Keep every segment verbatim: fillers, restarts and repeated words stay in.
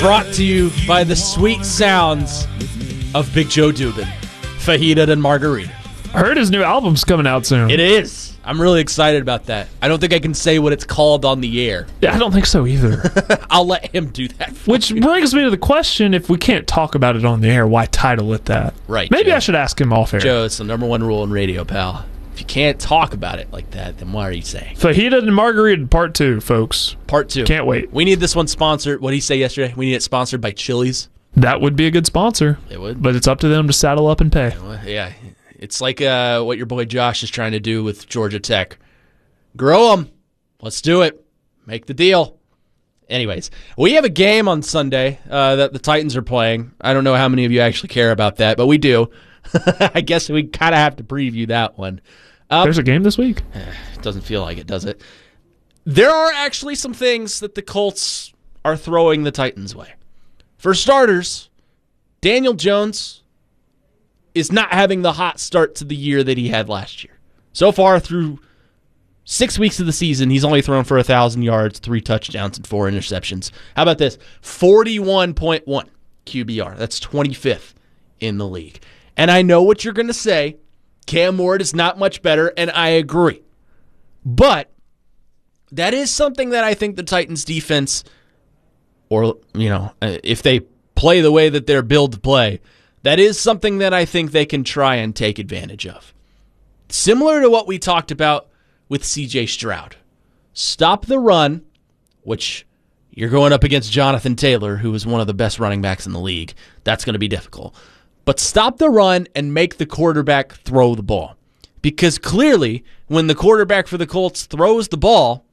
Brought to you by the sweet sounds of Big Joe Dubin, Fajita and Margarita. I heard his new album's coming out soon. It is. I'm really excited about that. I don't think I can say what it's called on the air. Yeah, I don't think so either. I'll let him do that. Which me. brings me to the question, if we can't talk about it on the air, why title it that? Right. Maybe Joe. I should ask him off air. Joe, it's the number one rule in radio, pal. If you can't talk about it like that, then why are you saying? Fajita and Margarita part two, folks. Part two. Can't wait. We need this one sponsored. What did he say yesterday? We need it sponsored by Chili's. That would be a good sponsor. It would. But it's up to them to saddle up and pay. Yeah. It's like uh, what your boy Josh is trying to do with Georgia Tech. Grow them. Let's do it. Make the deal. Anyways, we have a game on Sunday uh, that the Titans are playing. I don't know how many of you actually care about that, but we do. I guess we kind of have to preview that one. Um, There's a game this week? It doesn't feel like it, does it? There are actually some things that the Colts are throwing the Titans' way. For starters, Daniel Jones is not having the hot start to the year that he had last year. So far, through six weeks of the season, he's only thrown for one thousand yards, three touchdowns, and four interceptions. How about this? forty-one point one Q B R. That's twenty-fifth in the league. And I know what you're going to say. Cam Ward is not much better, and I agree. But that is something that I think the Titans defense, or, you know, if they play the way that they're built to play, that is something that I think they can try and take advantage of. Similar to what we talked about with C J Stroud. Stop the run, which you're going up against Jonathan Taylor, who is one of the best running backs in the league. That's going to be difficult. But stop the run and make the quarterback throw the ball. Because clearly, when the quarterback for the Colts throws the ball,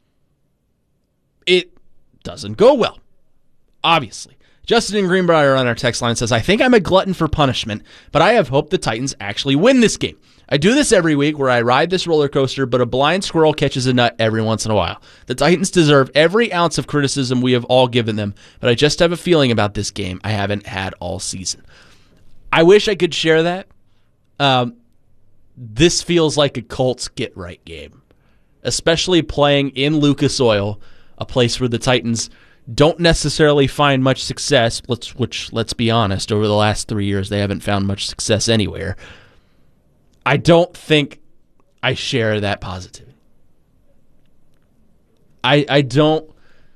it doesn't go well. Obviously. Justin in Greenbrier on our text line says, I think I'm a glutton for punishment, but I have hope the Titans actually win this game. I do this every week where I ride this roller coaster, but a blind squirrel catches a nut every once in a while. The Titans deserve every ounce of criticism we have all given them, but I just have a feeling about this game I haven't had all season. I wish I could share that. Um, this feels like a Colts get-right game, especially playing in Lucas Oil, a place where the Titans don't necessarily find much success, let's, which, let's be honest, over the last three years, they haven't found much success anywhere. I don't think I share that positivity. I I don't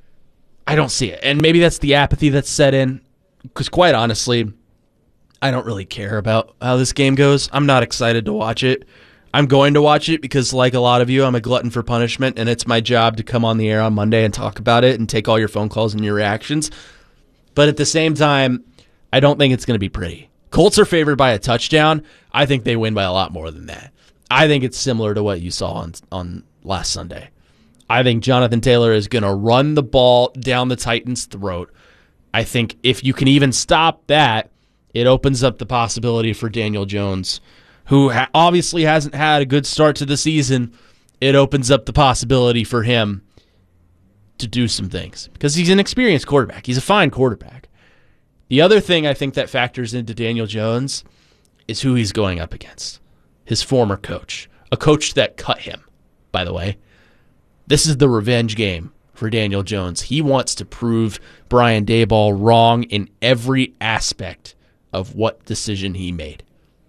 I don't see it. And maybe that's the apathy that's set in, because quite honestly, I don't really care about how this game goes. I'm not excited to watch it. I'm going to watch it because, like a lot of you, I'm a glutton for punishment, and it's my job to come on the air on Monday and talk about it and take all your phone calls and your reactions. But at the same time, I don't think it's going to be pretty. Colts are favored by a touchdown. I think they win by a lot more than that. I think it's similar to what you saw on, on last Sunday. I think Jonathan Taylor is going to run the ball down the Titans' throat. I think if you can even stop that, it opens up the possibility for Daniel Jones, who ha- obviously hasn't had a good start to the season. It opens up the possibility for him to do some things because he's an experienced quarterback. He's a fine quarterback. The other thing I think that factors into Daniel Jones is who he's going up against. His former coach. A coach that cut him, by the way. This is the revenge game for Daniel Jones. He wants to prove Brian Daboll wrong in every aspect of what decision he made.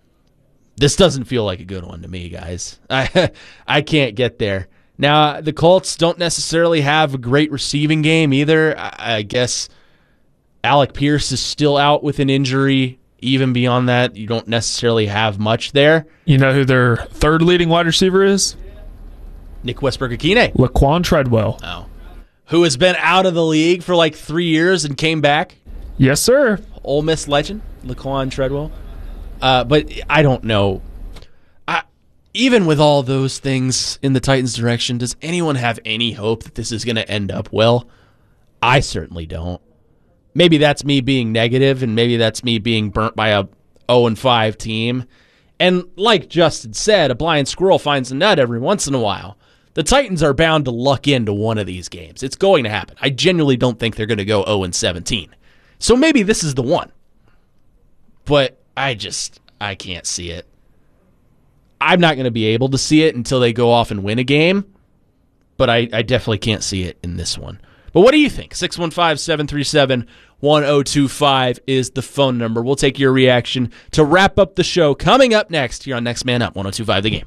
This doesn't feel like a good one to me, guys. I I can't get there. Now, the Colts don't necessarily have a great receiving game either. I, I guess Alec Pierce is still out with an injury. Even beyond that, you don't necessarily have much there. You know who their third leading wide receiver is? Nick Westbrook-Akine. Laquan Treadwell. Oh. Who has been out of the league for like three years and came back. Yes, sir. Ole Miss legend, Laquan Treadwell. Uh, but I don't know. I, even with all those things in the Titans' direction, does anyone have any hope that this is going to end up well? I certainly don't. Maybe that's me being negative, and maybe that's me being burnt by a oh and five team. And like Justin said, a blind squirrel finds a nut every once in a while. The Titans are bound to luck into one of these games. It's going to happen. I genuinely don't think they're going to go oh and seventeen. So maybe this is the one. But I just, I can't see it. I'm not going to be able to see it until they go off and win a game, but I, I definitely can't see it in this one. But what do you think? six one five, seven three seven, one oh two five is the phone number. We'll take your reaction to wrap up the show coming up next here on Next Man Up, one oh two five The Game.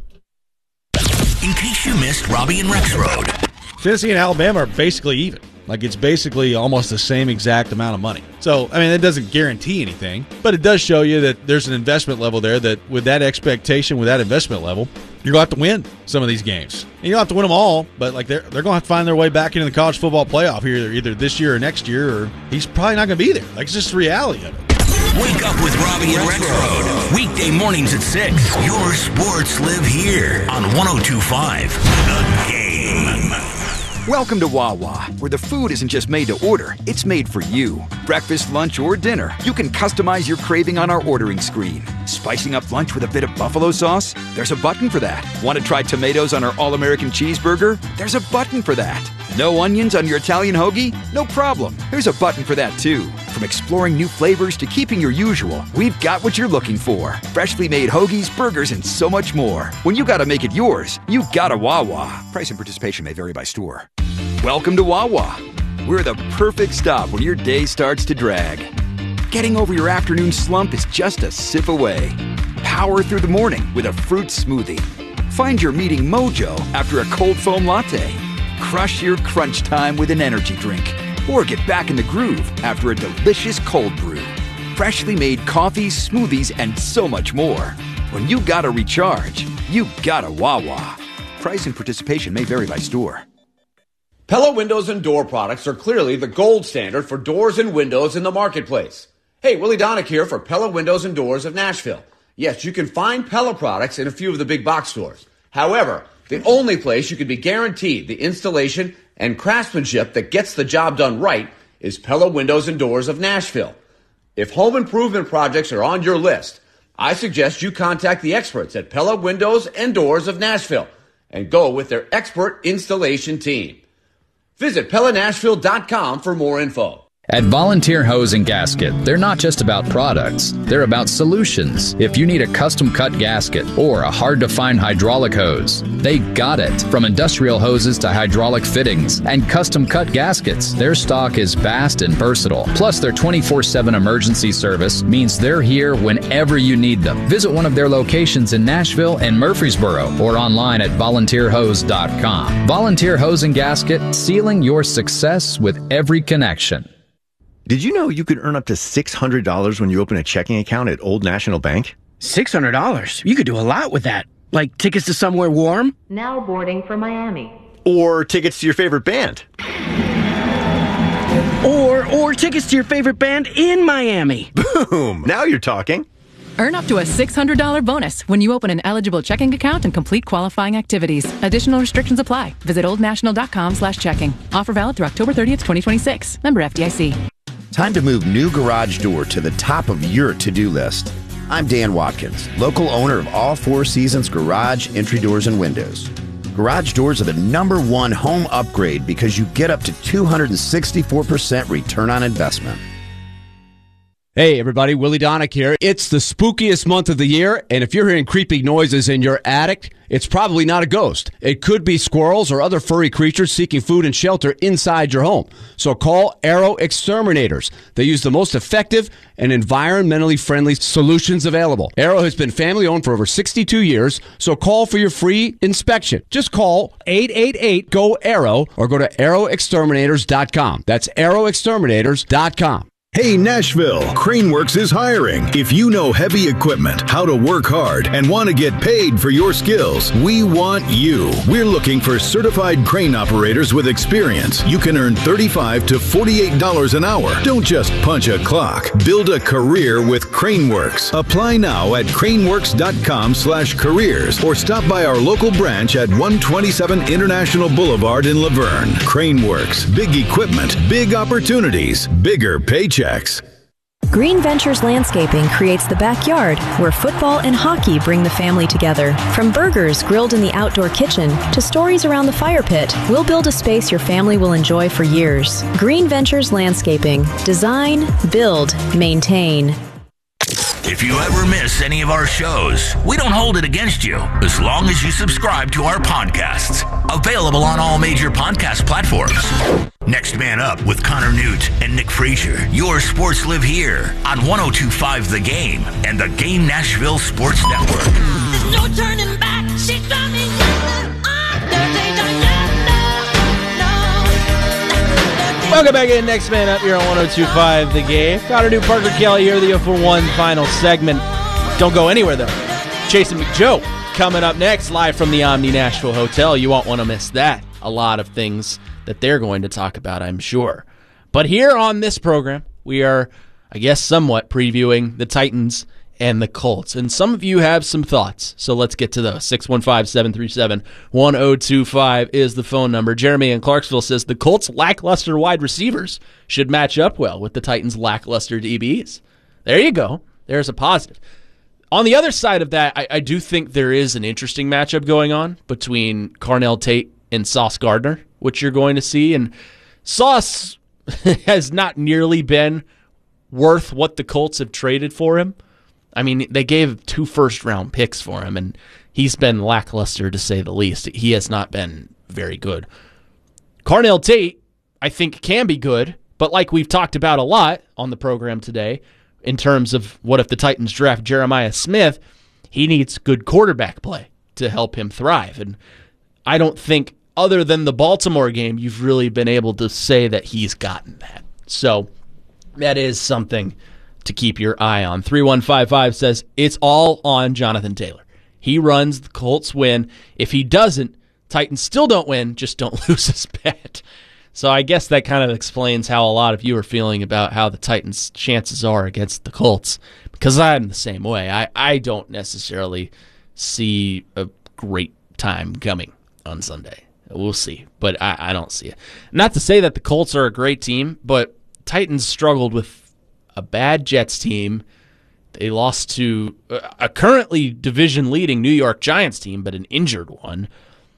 In case you missed Robbie and Rex Road. Tennessee and Alabama are basically even. Like, it's basically almost the same exact amount of money. So, I mean, it doesn't guarantee anything, but it does show you that there's an investment level there that with that expectation, with that investment level, you're going to have to win some of these games. And you don't have to win them all, but, like, they're, they're going to have to find their way back into the college football playoff here either this year or next year, or he's probably not going to be there. Like, it's just the reality of it. Wake up with Robbie and Rex Road. Weekday mornings at six. Your sports live here on one oh two five The Game. Welcome to Wawa, where the food isn't just made to order, it's made for you. Breakfast, lunch, or dinner, you can customize your craving on our ordering screen. Spicing up lunch with a bit of buffalo sauce? There's a button for that. Want to try tomatoes on our All-American cheeseburger? There's a button for that. No onions on your Italian hoagie? No problem. There's a button for that too. From exploring new flavors to keeping your usual, we've got what you're looking for. Freshly made hoagies, burgers, and so much more. When you gotta make it yours, you gotta Wawa. Price and participation may vary by store. Welcome to Wawa. We're the perfect stop when your day starts to drag. Getting over your afternoon slump is just a sip away. Power through the morning with a fruit smoothie. Find your meeting mojo after a cold foam latte. Crush your crunch time with an energy drink. Or get back in the groove after a delicious cold brew. Freshly made coffees, smoothies, and so much more. When you gotta recharge, you gotta Wawa. Price and participation may vary by store. Pella Windows and Door products are clearly the gold standard for doors and windows in the marketplace. Hey, Willie Donick here for Pella Windows and Doors of Nashville. Yes, you can find Pella products in a few of the big box stores. However, the only place you can be guaranteed the installation and craftsmanship that gets the job done right is Pella Windows and Doors of Nashville. If home improvement projects are on your list, I suggest you contact the experts at Pella Windows and Doors of Nashville and go with their expert installation team. Visit Pella Nashville dot com for more info. At Volunteer Hose and Gasket, they're not just about products, they're about solutions. If you need a custom-cut gasket or a hard-to-find hydraulic hose, they got it. From industrial hoses to hydraulic fittings and custom-cut gaskets, their stock is vast and versatile. Plus, their twenty-four seven emergency service means they're here whenever you need them. Visit one of their locations in Nashville and Murfreesboro or online at volunteer hose dot com. Volunteer Hose and Gasket, sealing your success with every connection. Did you know you could earn up to six hundred dollars when you open a checking account at Old National Bank? six hundred dollars? You could do a lot with that. Like tickets to somewhere warm? Now boarding for Miami. Or tickets to your favorite band? Or, or tickets to your favorite band in Miami. Boom! Now you're talking. Earn up to a six hundred dollars bonus when you open an eligible checking account and complete qualifying activities. Additional restrictions apply. Visit old national dot com slash checking. Offer valid through October thirtieth, twenty twenty-six. Member F D I C. Time to move New Garage Door to the top of your to-do list. I'm Dan Watkins, local owner of All Four Seasons Garage, Entry Doors, and Windows. Garage doors are the number one home upgrade because you get up to two hundred sixty-four percent return on investment. Hey everybody, Willie Donick here. It's the spookiest month of the year, and if you're hearing creeping noises in your attic, it's probably not a ghost. It could be squirrels or other furry creatures seeking food and shelter inside your home. So call Arrow Exterminators. They use the most effective and environmentally friendly solutions available. Arrow has been family owned for over sixty-two years, so call for your free inspection. Just call eight eight eight, G O, ARROW or go to arrow exterminators dot com. That's arrow exterminators dot com. Hey Nashville, Craneworks is hiring. If you know heavy equipment, how to work hard, and want to get paid for your skills, we want you. We're looking for certified crane operators with experience. You can earn thirty-five to forty-eight dollars an hour. Don't just punch a clock. Build a career with Craneworks. Apply now at craneworks dot com slash careers or stop by our local branch at one twenty-seven International Boulevard in Laverne. Craneworks, big equipment, big opportunities, bigger paychecks. Green Ventures Landscaping creates the backyard where football and hockey bring the family together. From burgers grilled in the outdoor kitchen to stories around the fire pit, we'll build a space your family will enjoy for years. Green Ventures Landscaping. Design, build, maintain. If you ever miss any of our shows, we don't hold it against you as long as you subscribe to our podcasts. Available on all major podcast platforms. Next Man Up with Connor Newt and Nick Frazier. Your sports live here on one oh two point five The Game and The Game Nashville Sports Network. There's no turning back. She's driving Welcome back in. Next Man Up here on one oh two point five The Game. Connor Newt, Parker Kelly here, the oh for one final segment. Don't go anywhere, though. Jason McJoe coming up next, live from the Omni Nashville Hotel. You won't want to miss that. A lot of things that they're going to talk about, I'm sure. But here on this program, we are, I guess, somewhat previewing the Titans and the Colts. And some of you have some thoughts, so let's get to those. six one five, seven three seven, one oh two five is the phone number. Jeremy in Clarksville says the Colts' lackluster wide receivers should match up well with the Titans' lackluster D Bs. There you go. There's a positive. On the other side of that, I, I do think there is an interesting matchup going on between Carnell Tate and Sauce Gardner, which you're going to see. And Sauce has not nearly been worth what the Colts have traded for him. I mean, they gave two first-round picks for him, and he's been lackluster, to say the least. He has not been very good. Carnell Tate, I think, can be good, but like we've talked about a lot on the program today, in terms of what if the Titans draft Jeremiah Smith, he needs good quarterback play to help him thrive. And I don't think, other than the Baltimore game, you've really been able to say that he's gotten that. So that is something to keep your eye on. three one five five says, it's all on Jonathan Taylor. He runs, the Colts win. If he doesn't, Titans still don't win, just don't lose his bet. So I guess that kind of explains how a lot of you are feeling about how the Titans' chances are against the Colts, because I'm the same way. I, I don't necessarily see a great time coming on Sunday. We'll see, but I, I don't see it. Not to say that the Colts are a great team, but Titans struggled with a bad Jets team. They lost to a currently division-leading New York Giants team, but an injured one.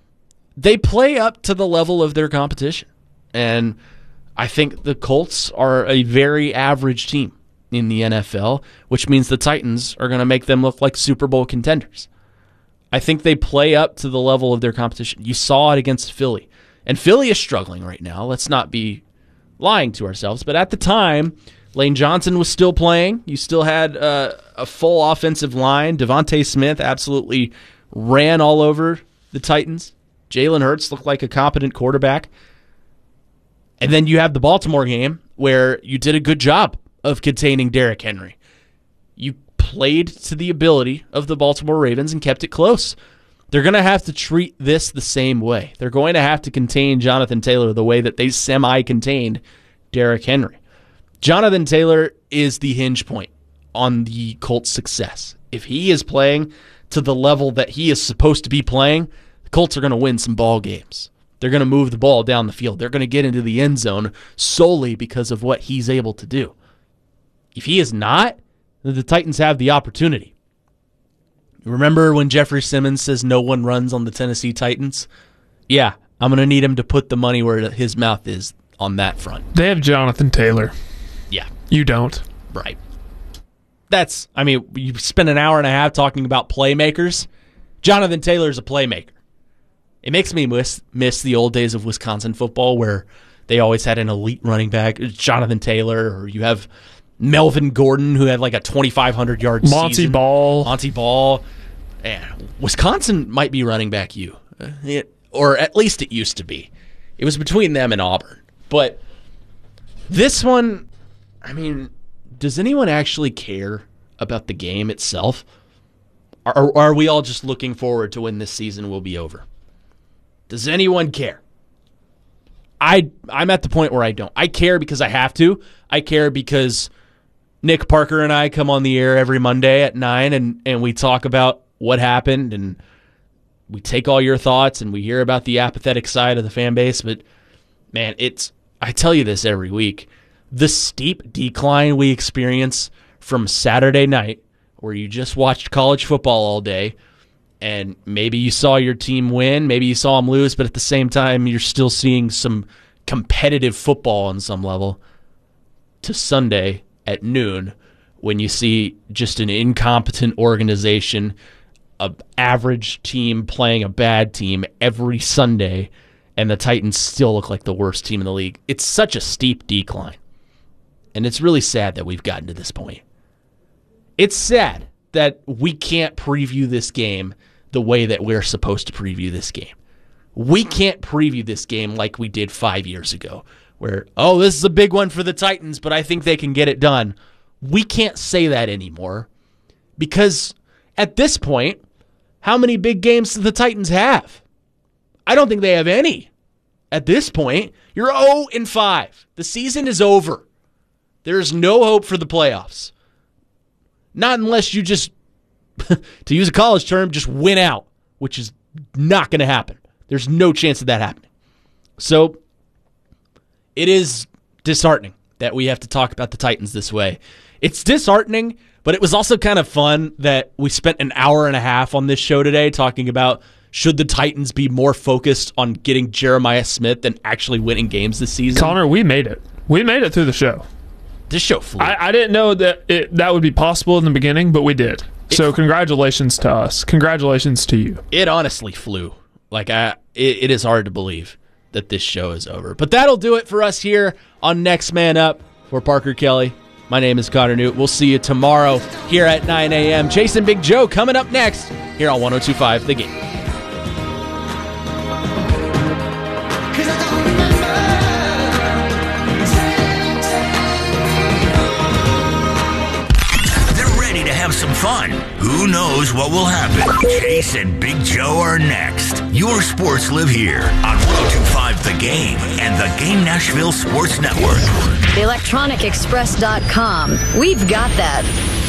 They play up to the level of their competition. And I think the Colts are a very average team in the N F L, which means the Titans are going to make them look like Super Bowl contenders. I think they play up to the level of their competition. You saw it against Philly. And Philly is struggling right now. Let's not be lying to ourselves. But at the time, Lane Johnson was still playing. You still had uh, a full offensive line. Devontae Smith absolutely ran all over the Titans. Jalen Hurts looked like a competent quarterback. And then you have the Baltimore game where you did a good job of containing Derrick Henry. You played to the ability of the Baltimore Ravens and kept it close. They're going to have to treat this the same way. They're going to have to contain Jonathan Taylor the way that they semi-contained Derrick Henry. Jonathan Taylor is the hinge point on the Colts' success. If he is playing to the level that he is supposed to be playing, the Colts are going to win some ball games. They're going to move the ball down the field. They're going to get into the end zone solely because of what he's able to do. If he is not, then the Titans have the opportunity. Remember when Jeffrey Simmons says no one runs on the Tennessee Titans? Yeah, I'm going to need him to put the money where his mouth is on that front. They have Jonathan Taylor. Yeah. You don't. Right. That's, I mean, you spend an hour and a half talking about playmakers. Jonathan Taylor's a playmaker. It makes me miss, miss the old days of Wisconsin football where they always had an elite running back, Jonathan Taylor, or you have Melvin Gordon, who had like a twenty-five hundred yard season. Monty Ball. Monty Ball. And Wisconsin might be running back you. It, or at least it used to be. It was between them and Auburn. But this one, I mean, does anyone actually care about the game itself? Or, or are we all just looking forward to when this season will be over? Does anyone care? I, I'm at the point where I don't. I care because I have to. I care because Nick Parker and I come on the air every Monday at nine and, and we talk about what happened and we take all your thoughts and we hear about the apathetic side of the fan base. But, man, it's I tell you this every week. The steep decline we experience from Saturday night where you just watched college football all day and maybe you saw your team win, maybe you saw them lose, but at the same time you're still seeing some competitive football on some level, to Sunday at noon when you see just an incompetent organization a average team playing a bad team every Sunday, and the Titans still look like the worst team in the league. It's such a steep decline. And it's really sad that we've gotten to this point. It's sad that we can't preview this game the way that we're supposed to preview this game. We can't preview this game like we did five years ago, where, oh, this is a big one for the Titans, but I think they can get it done. We can't say that anymore because at this point, how many big games do the Titans have? I don't think they have any. At this point, you're oh and five. The season is over. There's no hope for the playoffs. Not unless you just, to use a college term, just win out, which is not going to happen. There's no chance of that happening. So it is disheartening that we have to talk about the Titans this way. It's disheartening, but it was also kind of fun that we spent an hour and a half on this show today talking about should the Titans be more focused on getting Jeremiah Smith than actually winning games this season. Connor, we made it. We made it through the show. This show flew. I, I didn't know that it, that would be possible in the beginning, but we did. It, so congratulations to us. Congratulations to you. It honestly flew. Like I, it, it is hard to believe that this show is over. But that'll do it for us here on Next Man Up. For Parker Kelly, my name is Connor Newt. We'll see you tomorrow here at nine a.m. Jason Big Joe coming up next here on one oh two point five The Game. Some fun. Who knows what will happen? Chase and Big Joe are next. Your sports live here on one oh two point five The Game and the Game Nashville Sports Network. electronic express dot com. We've got that.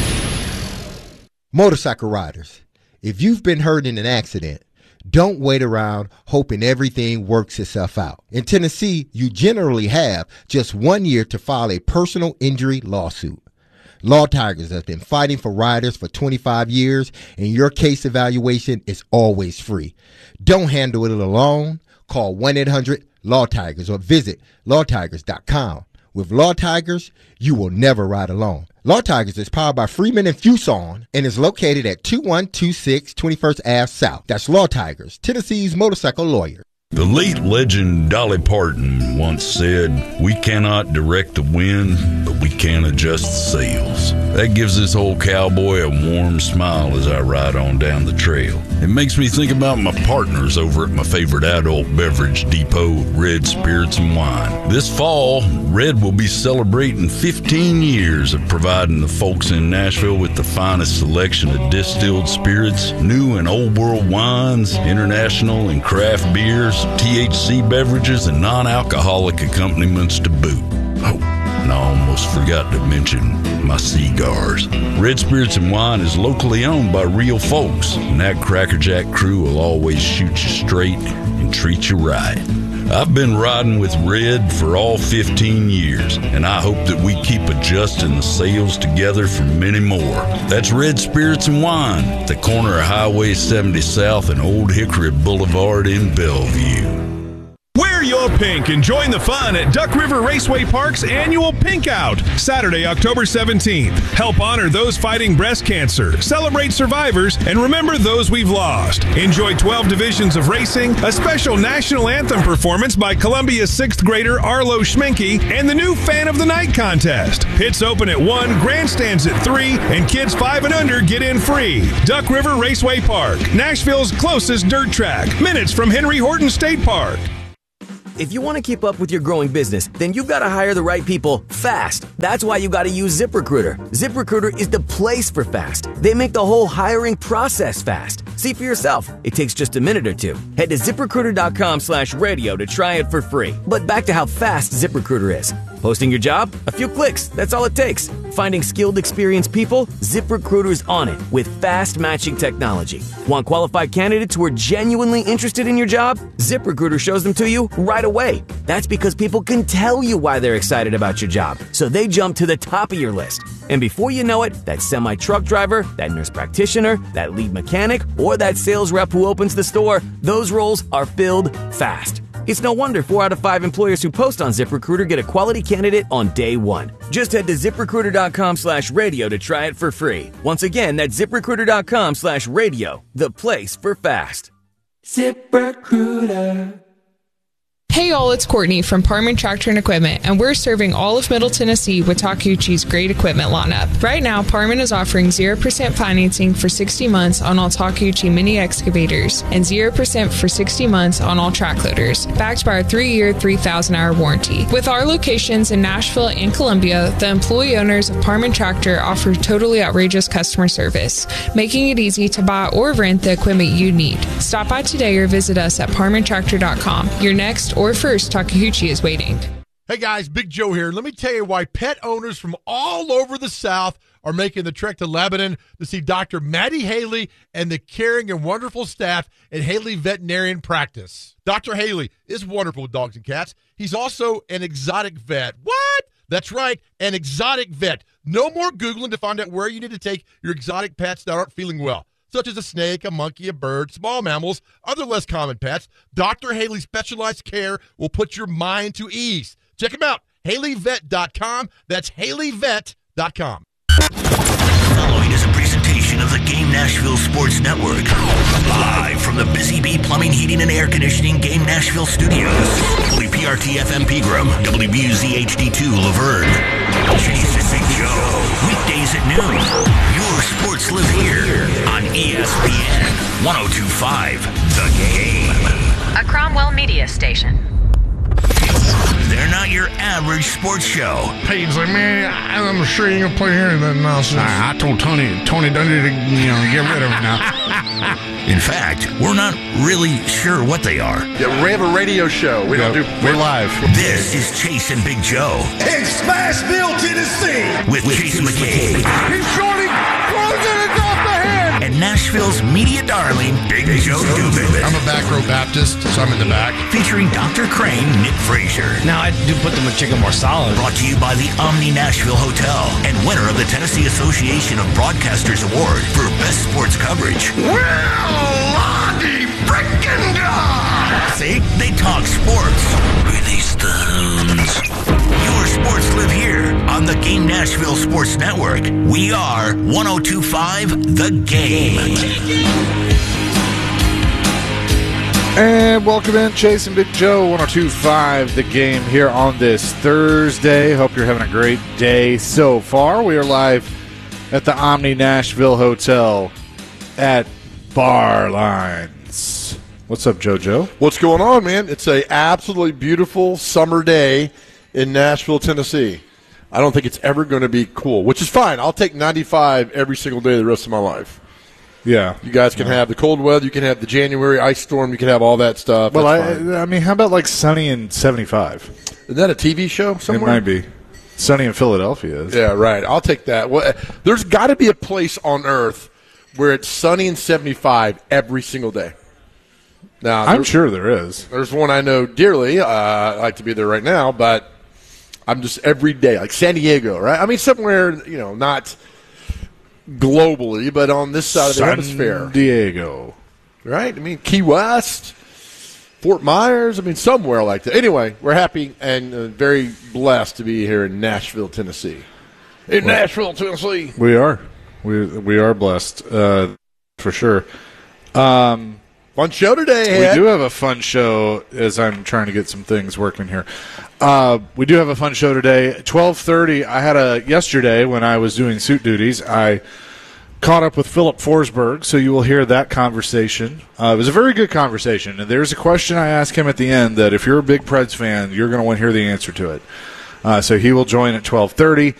Motorcycle riders, if you've been hurt in an accident, don't wait around hoping everything works itself out. In Tennessee, you generally have just one year to file a personal injury lawsuit. Law Tigers has been fighting for riders for twenty-five years, and your case evaluation is always free. Don't handle it alone. Call one eight hundred law tigers or visit law tigers dot com. With Law Tigers, you will never ride alone. Law Tigers is powered by Freeman and Fuson and is located at two one two six twenty-first Avenue South. That's Law Tigers, Tennessee's motorcycle lawyer. The late legend Dolly Parton once said, "We cannot direct the wind, but we can adjust the sails." That gives this old cowboy a warm smile as I ride on down the trail. It makes me think about my partners over at my favorite adult beverage depot, Red Spirits and Wine. This fall, Red will be celebrating fifteen years of providing the folks in Nashville with the finest selection of distilled spirits, new and old world wines, international and craft beers, T H C beverages, and non-alcoholic accompaniments to boot. Oh, and I almost forgot to mention my cigars. Red Spirits and Wine is locally owned by real folks, and that Crackerjack crew will always shoot you straight and treat you right. I've been riding with Red for all fifteen years, and I hope that we keep adjusting the sails together for many more. That's Red Spirits and Wine, at the corner of Highway seventy South and Old Hickory Boulevard in Bellevue. Wear your pink and join the fun at Duck River Raceway Park's annual Pink Out, Saturday, October seventeenth. Help honor those fighting breast cancer, celebrate survivors, and remember those we've lost. Enjoy twelve divisions of racing, a special national anthem performance by Columbia's sixth grader Arlo Schminke, and the new Fan of the Night contest. Pits open at one, grandstands at three, and kids five and under get in free. Duck River Raceway Park, Nashville's closest dirt track, minutes from Henry Horton State Park. If you want to keep up with your growing business, then you've got to hire the right people fast. That's why you got to use ZipRecruiter. ZipRecruiter is the place for fast. They make the whole hiring process fast. See for yourself. It takes just a minute or two. Head to ZipRecruiter.com slash radio to try it for free. But back to how fast ZipRecruiter is. Posting your job? A few clicks. That's all it takes. Finding skilled, experienced people? ZipRecruiter's on it with fast matching technology. Want qualified candidates who are genuinely interested in your job? ZipRecruiter shows them to you right away. That's because people can tell you why they're excited about your job, so they jump to the top of your list. And before you know it, that semi-truck driver, that nurse practitioner, that lead mechanic, or that sales rep who opens the store, those roles are filled fast. It's no wonder four out of five employers who post on ZipRecruiter get a quality candidate on day one. Just head to ZipRecruiter.com slash radio to try it for free. Once again, that's ZipRecruiter.com slash radio, the place for fast. ZipRecruiter. Hey all, it's Courtney from Parman Tractor and Equipment, and we're serving all of Middle Tennessee with Takeuchi's great equipment lineup. Right now, Parman is offering zero percent financing for sixty months on all Takeuchi mini excavators and zero percent for sixty months on all track loaders, backed by our three-year, three thousand hour warranty. With our locations in Nashville and Columbia, the employee owners of Parman Tractor offer totally outrageous customer service, making it easy to buy or rent the equipment you need. Stop by today or visit us at parman tractor dot com. Your next or first Takeuchi is waiting. Hey guys, Big Joe here. Let me tell you why pet owners from all over the South are making the trek to Lebanon to see Doctor Maddie Haley and the caring and wonderful staff at Haley Veterinarian Practice. Doctor Haley is wonderful with dogs and cats. He's also an exotic vet. What? That's right, an exotic vet. No more Googling to find out where you need to take your exotic pets that aren't feeling well, such as a snake, a monkey, a bird, small mammals, other less common pets. Doctor Haley's specialized care will put your mind to ease. Check him out, Haley Vet dot com. That's Haley Vet dot com. Following is a presentation of the Game Nashville Sports Network. Live from the Busy Bee Plumbing, Heating, and Air Conditioning Game Nashville Studios. W P R T F M Pegram, W B U Z H D two Laverne. Chase and Big Joe. Weekdays at noon. Your sports live here on E S P N one oh two point five The Game. A Cromwell Media Station. They're not your average sports show. Peyton's like, man, I'm sure you ain't gonna play here that nonsense. I, I told Tony, Tony Dundee to, you know, get rid of him now. In fact, we're not really sure what they are. Yeah, we have a radio show. We yeah, don't do. We're live. This is Chase and Big Joe in Smashville, Tennessee, with, with Chase, Chase McCabe. He's shorting, closing it off the hand. And Nashville's media darling, Big, Big Joe Dubin. I'm a back row Baptist, so I'm in the back. Featuring Doctor Crane, Nick Frazier. Now I do put the chicken more solid. Brought to you by the Omni Nashville Hotel and winner of the Tennessee Association of Broadcasters Award for Best Sports Coverage. Well, Lottie frickin' God! See, they talk sports. Release the hounds. Your sports live here on the Game Nashville Sports Network. We are one oh two point five The Game. And welcome in, Chase and Big Joe, one oh two point five The Game here on this Thursday. Hope you're having a great day so far. We are live at the Omni Nashville Hotel at Bar Lines. What's up, JoJo? What's going on, man? It's a absolutely beautiful summer day in Nashville, Tennessee. I don't think it's ever going to be cool, which is fine. I'll take ninety-five every single day the rest of my life. Yeah. You guys can yeah. have the cold weather. You can have the January ice storm. You can have all that stuff. Well, I, I mean, how about like sunny and seventy-five? Is that a T V show somewhere? It might be. Sunny in Philadelphia is. Yeah, right. I'll take that. Well, there's got to be a place on Earth where it's sunny and seventy-five every single day. Now, I'm sure there is. There's one I know dearly. Uh, I'd like to be there right now, but I'm just every day, like San Diego, right? I mean, somewhere, you know, not globally, but on this side of the San hemisphere. San Diego. Right? I mean, Key West, Fort Myers, I mean, somewhere like that. Anyway, we're happy and uh, very blessed to be here in Nashville, Tennessee. In well, Nashville, Tennessee. We are. We we are blessed, uh, for sure. Um, fun show today, We Ed. do have a fun show as I'm trying to get some things working here. Uh, we do have a fun show today. twelve thirty, I had a, yesterday when I was doing suit duties, I caught up with Philip Forsberg, so you will hear that conversation. Uh, it was a very good conversation, and there's a question I asked him at the end that if you're a big Preds fan, you're going to want to hear the answer to it. Uh, so he will join at twelve thirty.